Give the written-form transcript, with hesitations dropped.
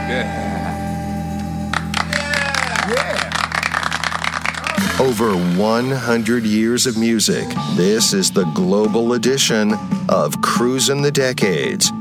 Over 100 years of music. This is the global edition of Cruisin' the Decades